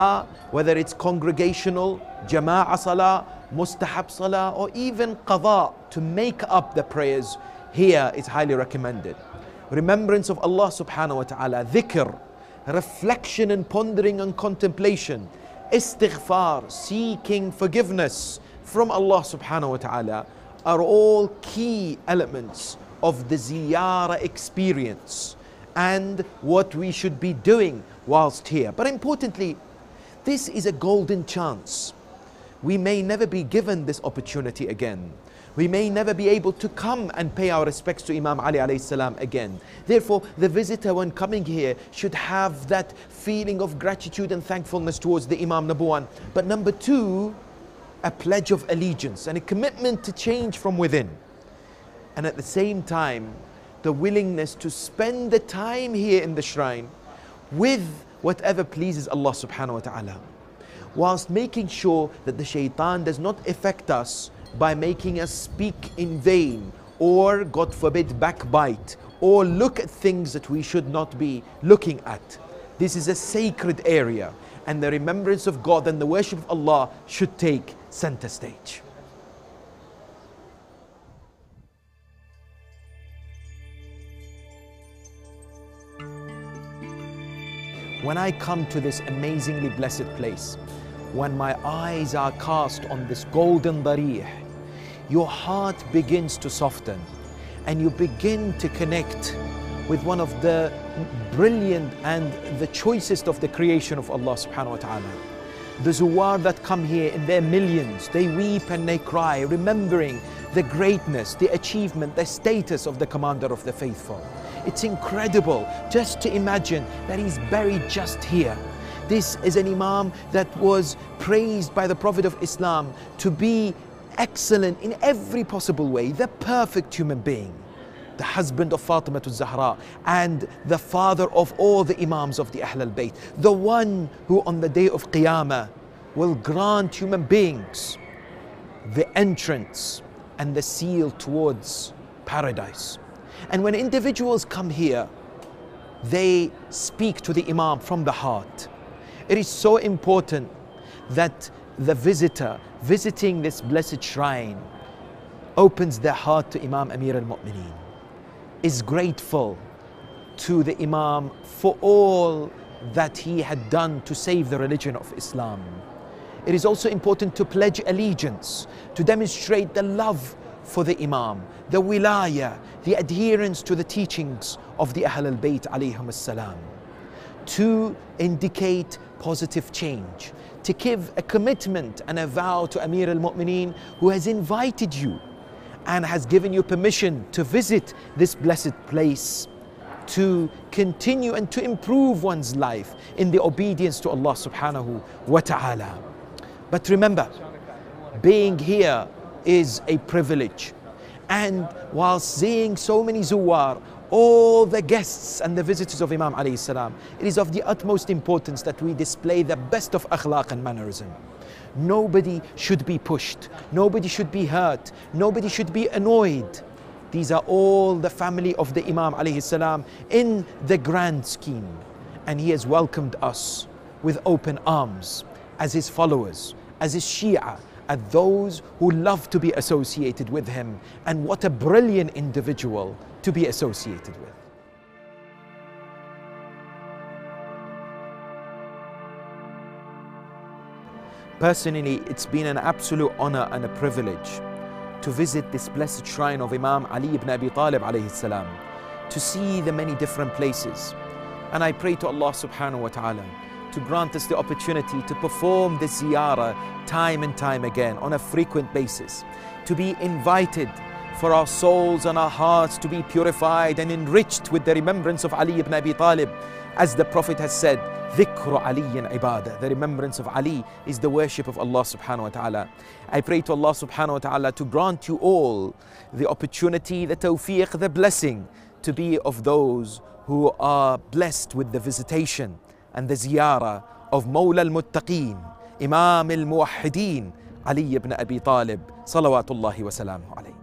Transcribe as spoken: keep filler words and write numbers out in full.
whether it's congregational, jama'ah salah, mustahab salah, or even qada, to make up the prayers, here is highly recommended. Remembrance of Allah subhanahu wa ta'ala, dhikr, reflection and pondering and contemplation, istighfar, seeking forgiveness from Allah subhanahu wa ta'ala, are all key elements of the ziyarah experience and what we should be doing whilst here. But importantly, this is a golden chance. We may never be given this opportunity again. We may never be able to come and pay our respects to Imam Ali alayhi salam again. Therefore, the visitor, when coming here, should have that feeling of gratitude and thankfulness towards the Imam, number one. But number two, a pledge of allegiance and a commitment to change from within. And at the same time, the willingness to spend the time here in the shrine with whatever pleases Allah subhanahu wa ta'ala, whilst making sure that the shaitan does not affect us by making us speak in vain, or God forbid backbite, or look at things that we should not be looking at. This is a sacred area, and the remembrance of God and the worship of Allah should take center stage. When I come to this amazingly blessed place, when my eyes are cast on this golden darih, your heart begins to soften and you begin to connect with one of the brilliant and the choicest of the creation of Allah subhanahu wa ta'ala. The zuwar that come here in their millions, they weep and they cry, remembering the greatness, the achievement, the status of the commander of the faithful. It's incredible just to imagine that he's buried just here. This is an Imam that was praised by the Prophet of Islam to be excellent in every possible way, the perfect human being, the husband of Fatima al-Zahra and the father of all the Imams of the Ahl al-Bayt, the one who on the day of Qiyamah will grant human beings the entrance and the seal towards paradise. And when individuals come here, they speak to the Imam from the heart. It is so important that the visitor visiting this blessed shrine opens their heart to Imam Amir al-Mu'mineen, is grateful to the Imam for all that he had done to save the religion of Islam. It is also important to pledge allegiance, to demonstrate the love for the Imam, the wilayah, the adherence to the teachings of the Ahl al-Bayt alayhim as-salam, to indicate positive change, to give a commitment and a vow to Amir al-Mu'mineen, who has invited you and has given you permission to visit this blessed place, to continue and to improve one's life in the obedience to Allah subhanahu wa ta'ala. But remember, being here is a privilege. And while seeing so many zuwar, all the guests and the visitors of Imam alayhi salam, it is of the utmost importance that we display the best of akhlaq and mannerism. Nobody should be pushed, nobody should be hurt, nobody should be annoyed. These are all the family of the Imam alayhi salam in the grand scheme. And he has welcomed us with open arms as his followers, as his Shia, as those who love to be associated with him. And what a brilliant individual to be associated with. Personally, it's been an absolute honor and a privilege to visit this blessed shrine of Imam Ali ibn Abi Talib alayhi salam, to see the many different places. And I pray to Allah subhanahu wa ta'ala to grant us the opportunity to perform this ziyarah time and time again on a frequent basis, to be invited for our souls and our hearts to be purified and enriched with the remembrance of Ali ibn Abi Talib. As the Prophet has said, ذِكْرُ عَلِيٍّ عِبَادَةً, the remembrance of Ali is the worship of Allah subhanahu wa ta'ala. I pray to Allah subhanahu wa ta'ala to grant you all the opportunity, the tawfiq, the blessing to be of those who are blessed with the visitation and the ziyarah of Mawla al-Muttaqeen, Imam al-Muwahhideen, Ali ibn Abi Talib, salawatullahi wa salamu alayhi.